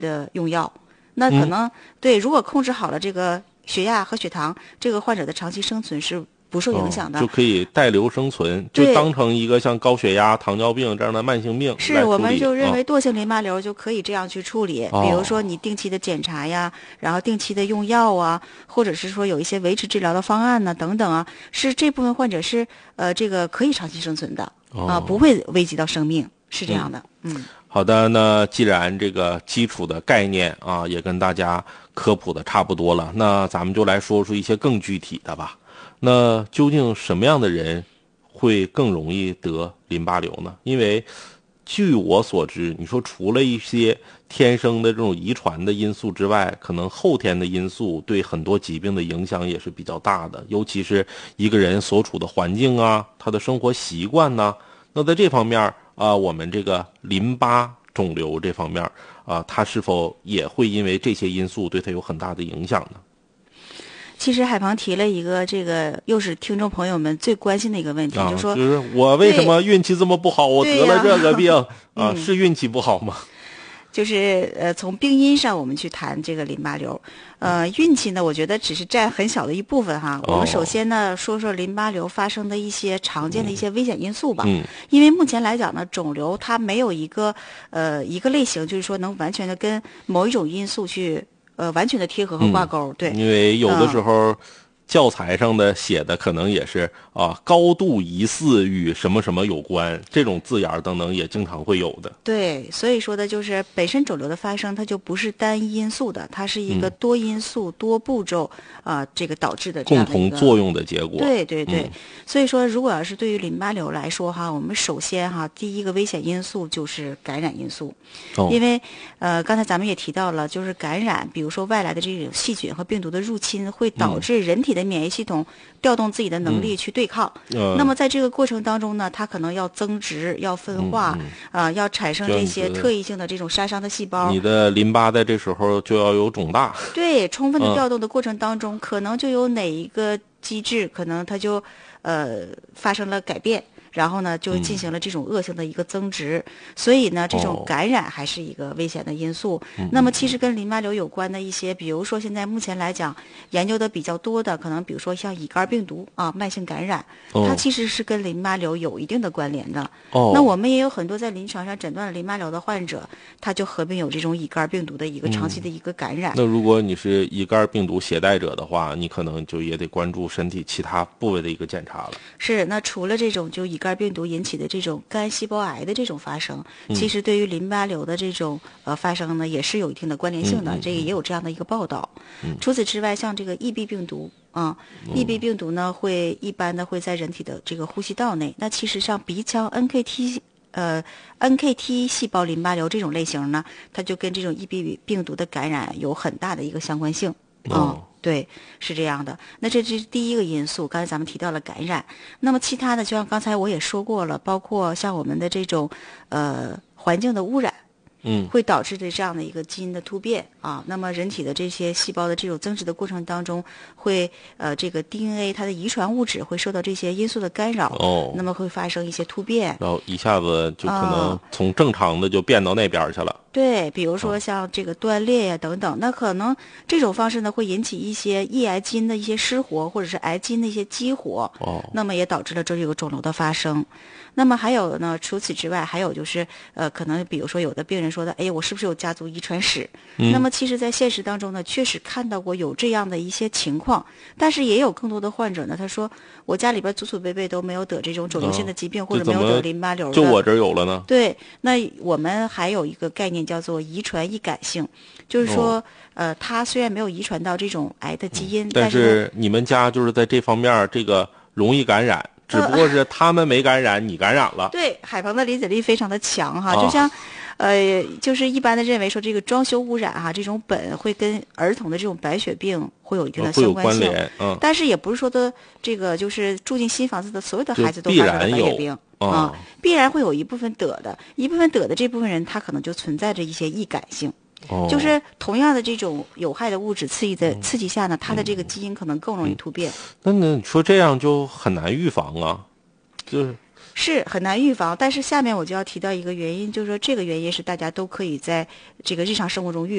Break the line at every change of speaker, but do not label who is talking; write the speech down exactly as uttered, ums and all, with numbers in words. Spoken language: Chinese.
的用药。那可能、嗯、对，如果控制好了这个血压和血糖，这个患者的长期生存是不受影响的、
哦、就可以带瘤生存，就当成一个像高血压、糖尿病这样的慢性病来处理。
是，我们就认为惰性淋巴瘤就可以这样去处理、哦、比如说你定期的检查呀，然后定期的用药啊，或者是说有一些维持治疗的方案呢等等啊，是这部分患者是呃这个可以长期生存的、哦、啊，不会危及到生命，是这样的。嗯，嗯
好的，那既然这个基础的概念啊也跟大家科普的差不多了，那咱们就来说出一些更具体的吧。那究竟什么样的人会更容易得淋巴瘤呢？因为据我所知，你说除了一些天生的这种遗传的因素之外，可能后天的因素对很多疾病的影响也是比较大的，尤其是一个人所处的环境啊，他的生活习惯呢、啊。那在这方面啊、呃，我们这个淋巴肿瘤这方面啊、呃，它是否也会因为这些因素对它有很大的影响呢？
其实海鹏提了一个这个又是听众朋友们最关心的一个问题、啊、就是说
就是我为什么运气这么不好，我得了这个病 啊, 啊、嗯、是运气不好吗？
就是呃从病因上我们去谈这个淋巴瘤，呃运气呢我觉得只是占很小的一部分哈。我们首先呢说说淋巴瘤发生的一些常见的一些危险因素吧。
嗯，
因为目前来讲呢，肿瘤它没有一个呃一个类型，就是说能完全的跟某一种因素去呃完全的贴合和挂钩。
嗯、
对，
因为有的时候、嗯教材上的写的可能也是啊，高度疑似与什么什么有关，这种字眼等等也经常会有的。
对，所以说的就是本身肿瘤的发生，它就不是单一因素的，它是一个多因素、嗯、多步骤啊、呃，这个导致的这样的
共同作用的结果。
对对对、
嗯，
所以说如果要是对于淋巴瘤来说哈，我们首先哈第一个危险因素就是感染因素，
哦、
因为呃刚才咱们也提到了，就是感染，比如说外来的这种细菌和病毒的入侵，会导致人体的免疫系统调动自己的能力去对抗、嗯呃、那么在这个过程当中呢，它可能要增殖，要分化啊、嗯嗯呃，要产生这些特异性的这种杀伤的细胞，
你的淋巴在这时候就要有肿大。
对，充分的调动的过程当中、嗯、可能就有哪一个机制可能它就呃发生了改变，然后呢就进行了这种恶性的一个增殖、嗯、所以呢这种感染还是一个危险的因素、哦、那么其实跟淋巴瘤有关的一些，比如说现在目前来讲研究的比较多的，可能比如说像乙肝病毒啊，慢性感染、哦、它其实是跟淋巴瘤有一定的关联的、哦、那我们也有很多在临床上诊断了淋巴瘤的患者，他就合并有这种乙肝病毒的一个长期的一个感染、
嗯、那如果你是乙肝病毒携带者的话，你可能就也得关注身体其他部位的一个检查了。
是，那除了这种就乙肝病毒引起的这种肝细胞癌的这种发生、嗯、其实对于淋巴瘤的这种呃发生呢也是有一定的关联性的、嗯、这个也有这样的一个报道、嗯、除此之外像这个 E B 病毒啊、嗯、E B 病毒呢会一般的会在人体的这个呼吸道内，那其实像鼻腔 N K T 呃 N K T 细胞淋巴瘤这种类型呢，它就跟这种 E B 病毒的感染有很大的一个相关性啊、
哦
嗯对，是这样的。那这是第一个因素，刚才咱们提到了感染。那么其他的，就像刚才我也说过了，包括像我们的这种呃环境的污染，
嗯，
会导致的这样的一个基因的突变啊。那么人体的这些细胞的这种增殖的过程当中，会呃这个 D N A 它的遗传物质会受到这些因素的干扰，
哦，
那么会发生一些突变，
然后一下子就可能从正常的就变到那边去了。
对，比如说像这个断裂呀、等等，那可能这种方式呢会引起一些抑癌基因的一些失活，或者是癌基因的一些激活，
哦，
那么也导致了这个肿瘤的发生。那么还有呢，除此之外，还有就是呃，可能比如说有的病人说的，哎，我是不是有家族遗传史？
嗯、
那么其实，在现实当中呢，确实看到过有这样的一些情况，但是也有更多的患者呢，他说我家里边祖祖辈辈都没有得这种肿瘤性的疾病，哦、或者没有得淋巴瘤的，
就我这儿有了呢？
对，那我们还有一个概念叫做遗传易感性，就是说，哦、呃，它虽然没有遗传到这种癌的基因，
嗯、但
是
你们家就是在这方面这个容易感染。只不过是他们没感染，呃、你感染了。
对，海鹏的理解力非常的强哈，就像，哦、呃，就是一般的认为说这个装修污染哈，这种苯会跟儿童的这种白血病会有一定的相关性，
会有关联，嗯，
但是也不是说的这个就是住进新房子的所有的孩子都发生了白血病啊，必然会有一部分得的，一部分得的这部分人他可能就存在着一些易感性。
哦、
就是同样的这种有害的物质刺激的刺激下呢，它的这个基因可能更容易突变。
嗯、那那你说这样就很难预防啊，就是
是很难预防，但是下面我就要提到一个原因，就是说这个原因是大家都可以在这个日常生活中预